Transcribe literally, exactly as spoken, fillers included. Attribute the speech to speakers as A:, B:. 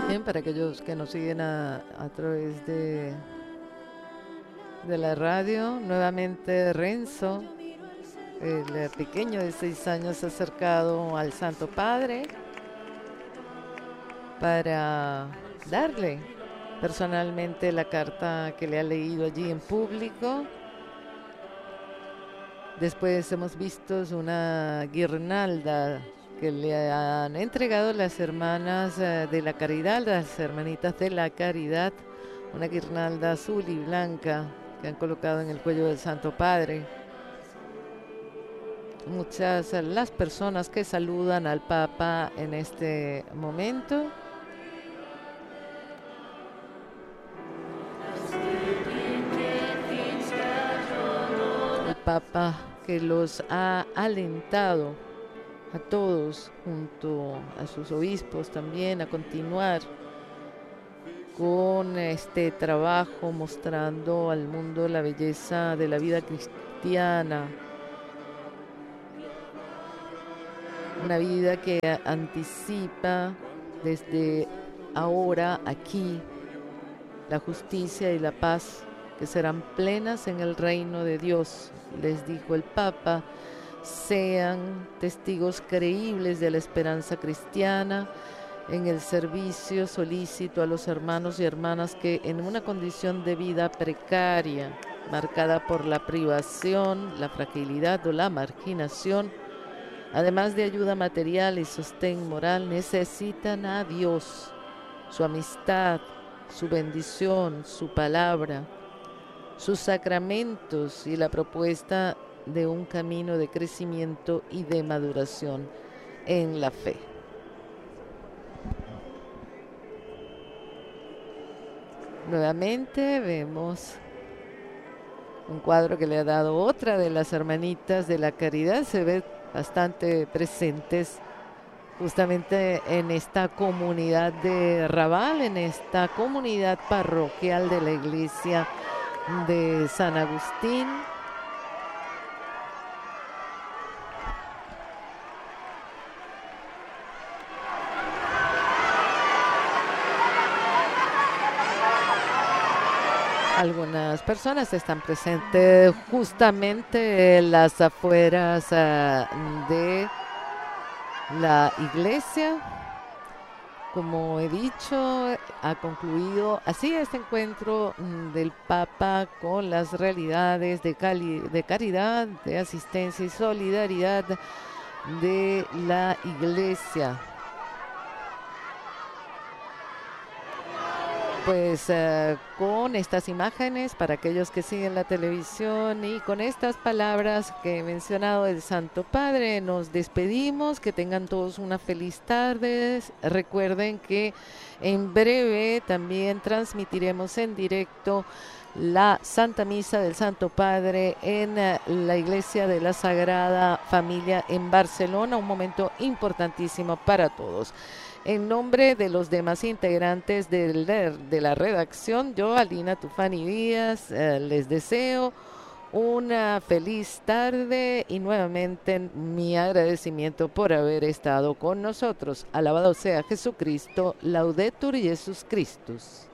A: Bien, para aquellos que nos siguen a, a través de, de la radio, nuevamente Renzo, el eh, pequeño de seis años, acercado al Santo Padre para darle personalmente la carta que le ha leído allí en público. Después hemos visto una guirnalda que le han entregado las hermanas eh, de la caridad, las hermanitas de la caridad, una guirnalda azul y blanca que han colocado en el cuello del Santo Padre. Muchas eh, las personas que saludan al Papa en este momento. El Papa que los ha alentado a todos, junto a sus obispos también, a continuar con este trabajo, mostrando al mundo la belleza de la vida cristiana, una vida que anticipa desde ahora aquí la justicia y la paz que serán plenas en el reino de Dios. Les dijo el Papa: sean testigos creíbles de la esperanza cristiana en el servicio solícito a los hermanos y hermanas que en una condición de vida precaria, marcada por la privación, la fragilidad o la marginación, además de ayuda material y sostén moral, necesitan a Dios, su amistad, su bendición, su palabra, sus sacramentos y la propuesta de un camino de crecimiento y de maduración en la fe. Nuevamente vemos un cuadro que le ha dado otra de las hermanitas de la caridad. Se ve bastante presentes justamente en esta comunidad de Raval, en esta comunidad parroquial de la iglesia de San Agustín. Algunas personas están presentes justamente en las afueras uh, de la iglesia. Como he dicho, ha concluido así este encuentro mm, del Papa con las realidades de, cali de caridad, de asistencia y solidaridad de la iglesia. Pues uh, con estas imágenes, para aquellos que siguen la televisión, y con estas palabras que he mencionado del Santo Padre, nos despedimos. Que tengan todos una feliz tarde. Recuerden que en breve también transmitiremos en directo la Santa Misa del Santo Padre en uh, la Iglesia de la Sagrada Familia en Barcelona, un momento importantísimo para todos. En nombre de los demás integrantes de, de la redacción, yo, Alina Tufani Díaz, eh, les deseo una feliz tarde y nuevamente mi agradecimiento por haber estado con nosotros. Alabado sea Jesucristo, Laudetur Jesus Christus.